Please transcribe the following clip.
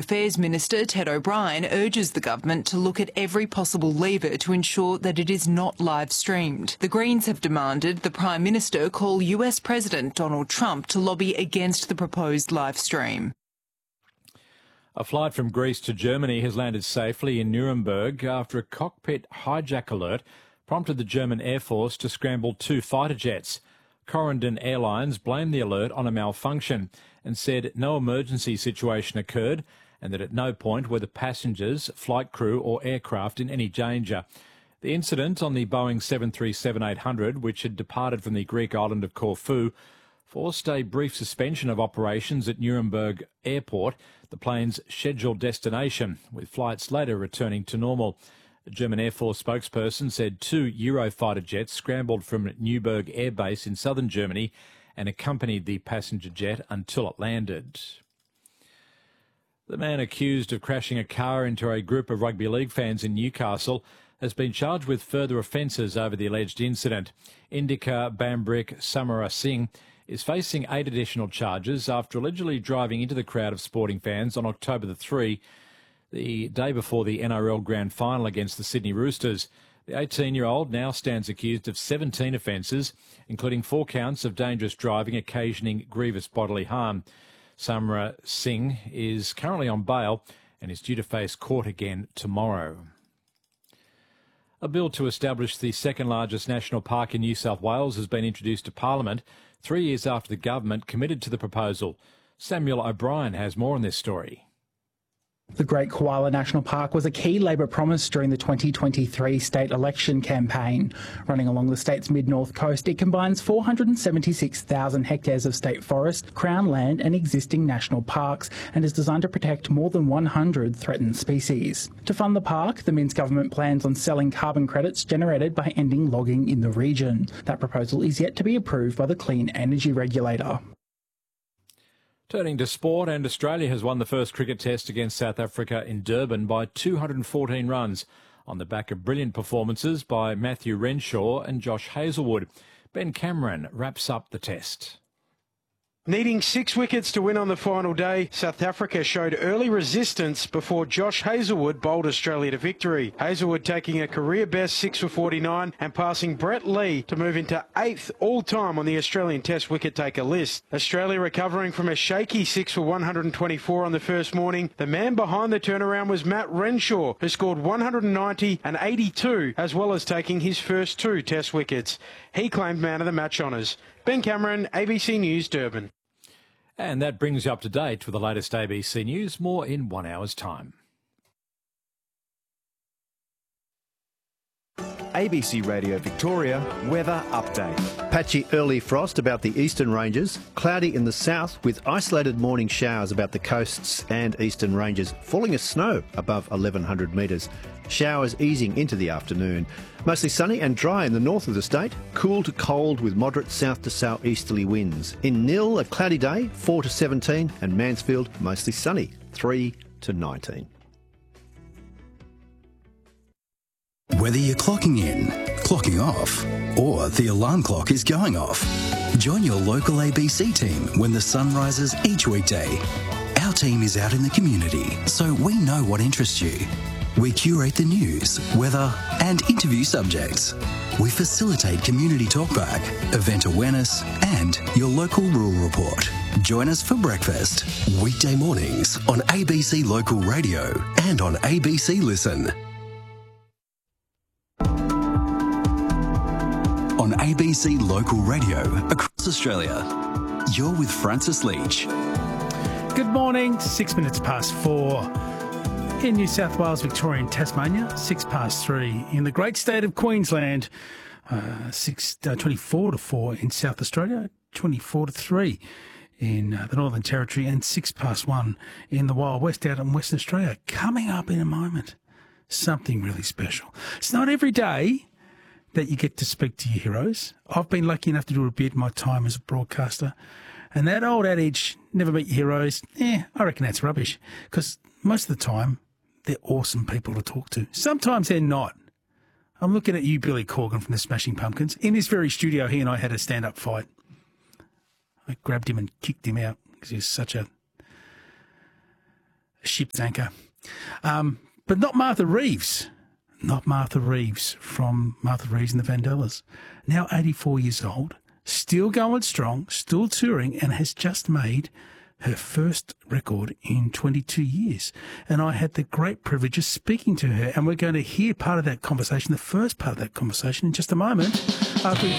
Affairs Minister Ted O'Brien urges the government to look at every possible lever to ensure that it is not live streamed. The Greens have demanded the Prime Minister call US President Donald Trump to lobby against the proposed live stream. A flight from Greece to Germany has landed safely in Nuremberg after a cockpit hijack alert prompted the German Air Force to scramble 2 fighter jets. Corendon Airlines blamed the alert on a malfunction and said no emergency situation occurred and that at no point were the passengers, flight crew or aircraft in any danger. The incident on the Boeing 737-800, which had departed from the Greek island of Corfu, forced a brief suspension of operations at Nuremberg Airport, the plane's scheduled destination, with flights later returning to normal. A German Air Force spokesperson said 2 Eurofighter jets scrambled from Neuberg Air Base in southern Germany and accompanied the passenger jet until it landed. The man accused of crashing a car into a group of rugby league fans in Newcastle has been charged with further offences over the alleged incident. Indika Bambrik Samara Singh is facing 8 additional charges after allegedly driving into the crowd of sporting fans on October the 3, the day before the NRL Grand Final against the Sydney Roosters. The 18-year-old now stands accused of 17 offences, including 4 counts of dangerous driving occasioning grievous bodily harm. Samara Singh is currently on bail and is due to face court again tomorrow. A bill to establish the second largest national park in New South Wales has been introduced to Parliament 3 years after the government committed to the proposal. Samuel O'Brien has more on this story. The Great Koala National Park was a key Labor promise during the 2023 state election campaign. Running along the state's mid-north coast, it combines 476,000 hectares of state forest, crown land and existing national parks and is designed to protect more than 100 threatened species. To fund the park, the Minns government plans on selling carbon credits generated by ending logging in the region. That proposal is yet to be approved by the Clean Energy Regulator. Turning to sport, and Australia has won the first cricket test against South Africa in Durban by 214 runs on the back of brilliant performances by Matthew Renshaw and Josh Hazlewood. Ben Cameron wraps up the test. Needing 6 wickets to win on the final day, South Africa showed early resistance before Josh Hazlewood bowled Australia to victory. Hazlewood taking a career best 6 for 49 and passing Brett Lee to move into 8th all-time on the Australian Test wicket-taker list. Australia recovering from a shaky 6 for 124 on the first morning. The man behind the turnaround was Matt Renshaw, who scored 190 and 82, as well as taking his first 2 Test wickets. He claimed man of the match honours. Ben Cameron, ABC News, Durban. And that brings you up to date with the latest ABC News. More in 1 hour's time. ABC Radio Victoria weather update. Patchy early frost about the eastern ranges, cloudy in the south with isolated morning showers about the coasts and eastern ranges, falling as snow above 1,100 metres. Showers easing into the afternoon. Mostly sunny and dry in the north of the state, cool to cold with moderate south to southeasterly winds. In Nil, a cloudy day, 4 to 17, and Mansfield, mostly sunny, 3 to 19. Whether you're clocking in, clocking off, or the alarm clock is going off, join your local ABC team when the sun rises each weekday. Our team is out in the community, so we know what interests you. We curate the news, weather, and interview subjects. We facilitate community talkback, event awareness, and your local rural report. Join us for breakfast, weekday mornings on ABC Local Radio and on ABC Listen. On ABC Local Radio across Australia, you're with Francis Leach. Good morning, 6 minutes past 4 in New South Wales, Victoria and Tasmania, 6 past 3 in the great state of Queensland, 24 to 4 in South Australia, 24 to 3 in the Northern Territory, and 6 past 1 in the Wild West out in Western Australia. Coming up in a moment, something really special. It's not every day that you get to speak to your heroes. I've been lucky enough to do a bit in my time as a broadcaster, and that old adage, never meet your heroes, I reckon that's rubbish, because most of the time, they're awesome people to talk to. Sometimes they're not. I'm looking at you, Billy Corgan from the Smashing Pumpkins. In this very studio, he and I had a stand-up fight. I grabbed him and kicked him out because he was such a ship's anchor. But not Martha Reeves. Not Martha Reeves from Martha Reeves and the Vandellas. Now 84 years old, still going strong, still touring, and has just made her first record in 22 years. And I had the great privilege of speaking to her, and we're going to hear part of that conversation, the first part of that conversation, in just a moment. After